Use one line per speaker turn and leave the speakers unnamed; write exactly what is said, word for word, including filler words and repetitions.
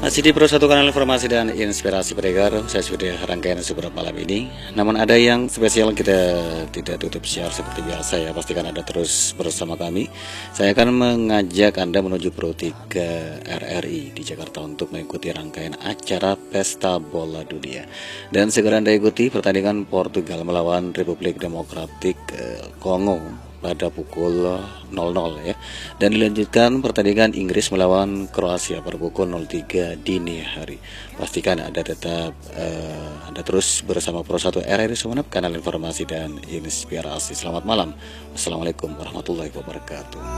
Masih di Pro satu kanal informasi dan inspirasi pendengar, saya sudah rangkaian Super malam ini. Namun ada yang spesial, kita tidak tutup siar seperti biasa ya. Pastikan Anda terus bersama kami. Saya akan mengajak Anda menuju Pro tiga R R I di Jakarta untuk mengikuti rangkaian acara Pesta Bola Dunia. Dan segera Anda ikuti pertandingan Portugal melawan Republik Demokratik eh, Kongo pada pukul nol nol ya, dan dilanjutkan pertandingan Inggris melawan Kroasia pada pukul nol tiga dini hari. Pastikan Anda tetap uh, Anda terus bersama Pro satu R R I Sumeneb, kanal informasi dan inspirasi. Selamat malam. Wassalamualaikum warahmatullahi wabarakatuh.